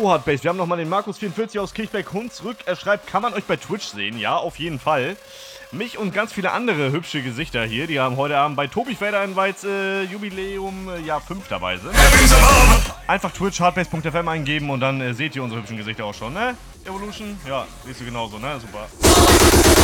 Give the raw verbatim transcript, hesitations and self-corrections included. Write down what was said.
Jo, Hardbase, wir haben nochmal den Markus vierundvierzig aus Kirchberg Hund zurück. Er schreibt, kann man euch bei Twitch sehen? Ja, auf jeden Fall. Mich und ganz viele andere hübsche Gesichter hier, die haben heute Abend bei Tobi Fader Invites äh, Jubiläum äh, Jahr fünf dabei sind. Einfach Twitch, hardbase punkt f m eingeben und dann äh, seht ihr unsere hübschen Gesichter auch schon, ne? Evolution? Ja, siehst du genauso, ne? Super.